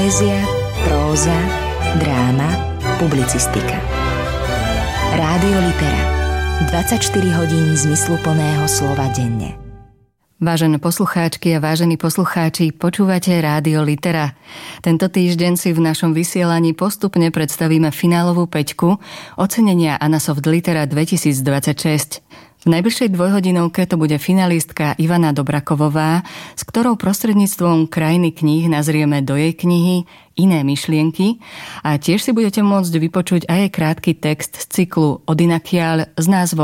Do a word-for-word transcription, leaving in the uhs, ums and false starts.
Poézia, próza, dráma, publicistika. Rádio Litera. dvadsaťštyri hodín zmysluplného slova denne. Vážené poslucháčky a vážení poslucháči, počúvate Rádio Litera. Tento týždeň si v našom vysielaní postupne predstavíme finálovú päťku ocenenia Anasoft Litera dvetisícdvadsaťšesť. V najbližšej dvojhodinovke to bude finalistka Ivana Dobrakovová, s ktorou prostredníctvom Krajiny kníh nazrieme do jej knihy Iné myšlienky a tiež si budete môcť vypočuť aj krátky text z cyklu Odinakiaľ s názvom